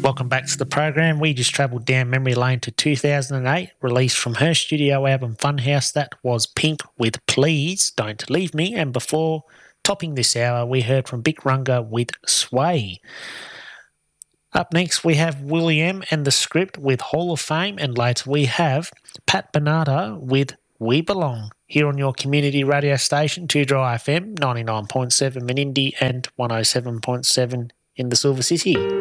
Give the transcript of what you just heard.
Welcome back to the program. We just travelled down memory lane to 2008, released from her studio album Funhouse. That was Pink with Please Don't Leave Me. And before topping this hour, we heard from Big Runga with Sway. Up next, we have William and the Script with Hall of Fame, and later we have Pat Bernardo with We Belong, here on your community radio station, 2Dry FM, 99.7 Menindee and 107.7 in the Silver City.